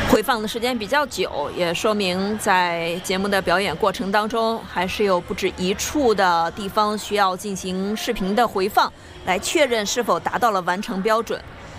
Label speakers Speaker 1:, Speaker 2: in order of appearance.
Speaker 1: 回放的时间比较久，也说明在节目的表演过程当中，还是有不止一处的地方需要进行视频的回放，来确认是否达到了完成标准。